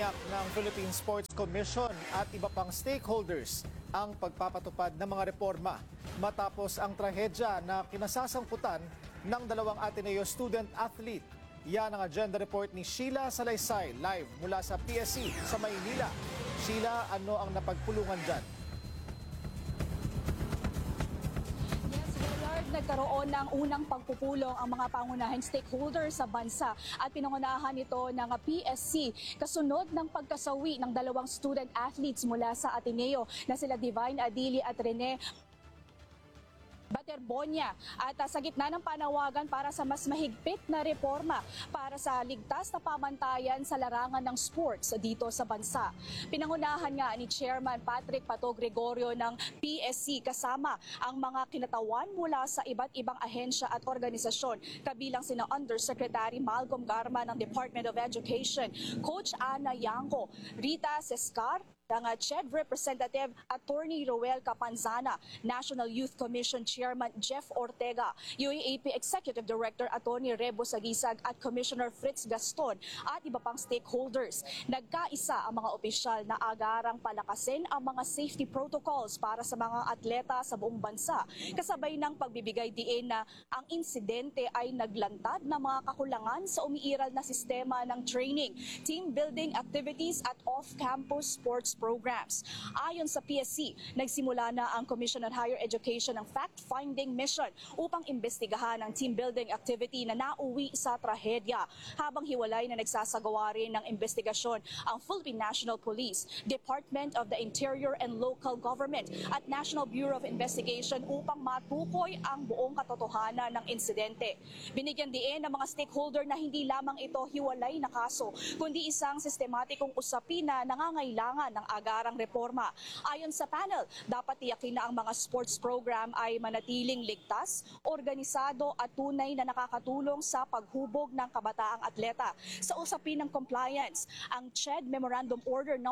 Tiniyak ng Philippine Sports Commission at iba pang stakeholders ang pagpapatupad ng mga reforma matapos ang trahedya na kinasasangkutan ng dalawang Ateneo student-athlete. Yan ang agenda report ni Sheila Salaysay live mula sa PSC sa Maynila. Sheila, ano ang napagpulungan dyan? Nagkaroon ng unang pagpupulong ang mga pangunahing stakeholders sa bansa at pinangunahan ito ng PSC kasunod ng pagkasawi ng dalawang student athletes mula sa Ateneo na sila Divine Adili at Rene Baterbonia at sa gitna ng panawagan para sa mas mahigpit na reforma para sa ligtas na pamantayan sa larangan ng sports dito sa bansa. Pinangunahan nga ni Chairman Patrick Pato Gregorio ng PSC kasama ang mga kinatawan mula sa iba't ibang ahensya at organisasyon kabilang sina Undersecretary Malcolm Garma ng Department of Education, Coach Ana Yango, Rita Sescar, ng CHED Representative Attorney Roel Capanzana, National Youth Commission Chairman Jeff Ortega, UAAP Executive Director Attorney Rebo Sagisag at Commissioner Fritz Gaston at iba pang stakeholders. Nagkaisa ang mga opisyal na agarang palakasin ang mga safety protocols para sa mga atleta sa buong bansa, kasabay ng pagbibigay diin na ang insidente ay naglantad ng mga kakulangan sa umiiral na sistema ng training, team building activities at off-campus sports programs. Ayon sa PSC, nagsimula na ang Commission on Higher Education ng fact-finding mission upang imbestigahan ang team-building activity na nauwi sa trahedya. Habang hiwalay na nagsasagawa rin ng investigasyon ang Philippine National Police, Department of the Interior and Local Government at National Bureau of Investigation upang matukoy ang buong katotohanan ng insidente. Binigyan din ng mga stakeholder na hindi lamang ito hiwalay na kaso, kundi isang sistematikong usapin na nangangailangan ng agarang reforma. Ayon sa panel, dapat tiyakin na ang mga sports program ay manatiling ligtas, organisado at tunay na nakakatulong sa paghubog ng kabataang atleta. Sa usapin ng compliance, ang CHED Memorandum Order No.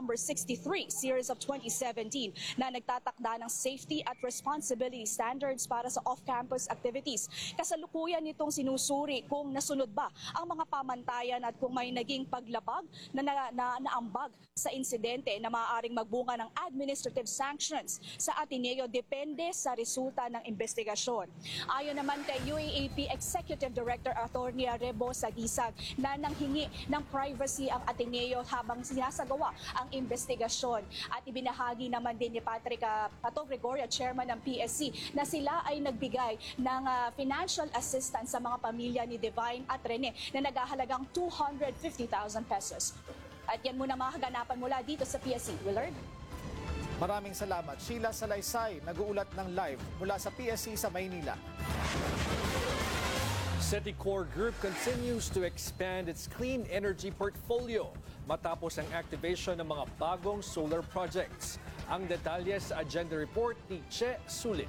63 Series of 2017 na nagtatakda ng safety at responsibility standards para sa off-campus activities. Kasalukuyan nitong sinusuri kung nasunod ba ang mga pamantayan at kung may naging paglabag na naambag sa insidente na maaaring magbunga ng administrative sanctions sa Ateneo depende sa resulta ng investigasyon. Ayon naman kay UAAP Executive Director Attorney Rebo Sagisag na nanghingi ng privacy ang Ateneo habang sinasagawa ang investigasyon. At ibinahagi naman din ni Patrick Pato Gregorio, Chairman ng PSC, na sila ay nagbigay ng financial assistance sa mga pamilya ni Divine at Rene na naghahalagang 250,000 pesos. At yan muna mga kaganapan mula dito sa PSC. Willard? Maraming salamat. Sheila Salaysay, nag-uulat ng live mula sa PSC sa Maynila. Citicorp Group continues to expand its clean energy portfolio matapos ang activation ng mga bagong solar projects. Ang detalye sa agenda report ni Che Sulit.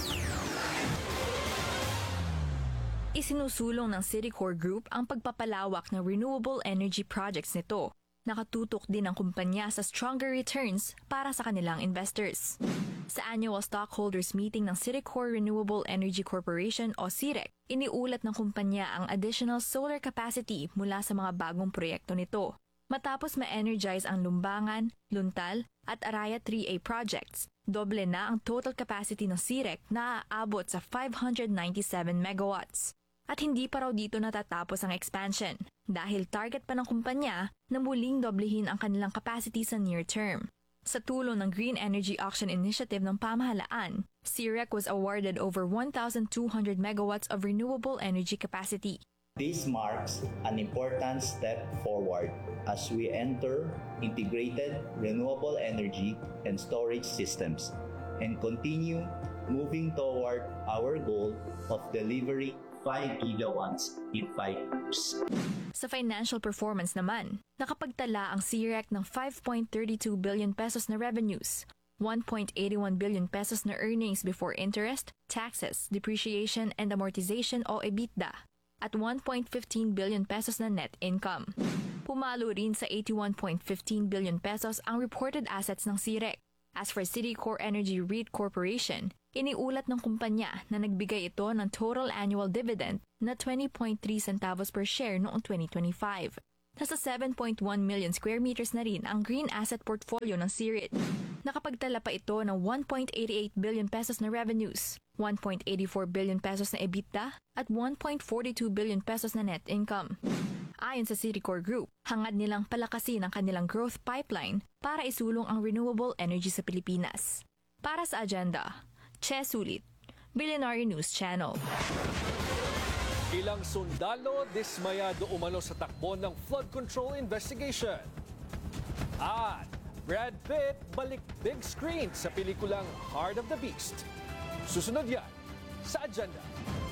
Isinusulong ng Citicorp Group ang pagpapalawak ng renewable energy projects nito. Nakatutok din ang kumpanya sa stronger returns para sa kanilang investors. Sa annual stockholders meeting ng Citicorp Renewable Energy Corporation o CIREC, iniulat ng kumpanya ang additional solar capacity mula sa mga bagong proyekto nito. Matapos ma-energize ang Lumbangan, Luntal at Araya 3A projects, doble na ang total capacity ng CIREC na aabot sa 597 megawatts. At hindi pa raw dito natatapos ang expansion dahil target pa ng kumpanya na muling doblehin ang kanilang capacity sa near term. Sa tulong ng Green Energy Auction Initiative ng pamahalaan, CIREC was awarded over 1,200 megawatts of renewable energy capacity. This marks an important step forward as we enter integrated renewable energy and storage systems and continue moving toward our goal of delivering 5 gigawatts in 5 years. Sa financial performance naman, nakapagtala ang CIREC ng 5.32 billion pesos na revenues, 1.81 billion pesos na earnings before interest, taxes, depreciation and amortization o EBITDA, at 1.15 billion pesos na net income. Pumalo rin sa 81.15 billion pesos ang reported assets ng CIREC. As for Citicorp Energy REIT Corporation, iniulat ng kumpanya na nagbigay ito ng total annual dividend na 20.3 centavos per share noong 2025. Nasa 7.1 million square meters na rin ang green asset portfolio ng CIRIT. Nakapagtala pa ito ng 1.88 billion pesos na revenues, 1.84 billion pesos na EBITDA at 1.42 billion pesos na net income. Ayon sa Citicorp Group, hangad nilang palakasin ang kanilang growth pipeline para isulong ang renewable energy sa Pilipinas. Para sa agenda, Che Sulit, Billionaire News Channel. Ilang sundalo dismayado umano sa takbo ng flood control investigation. At Brad Pitt balik big screen sa pelikulang Heart of the Beast. Susunod yan sa agenda.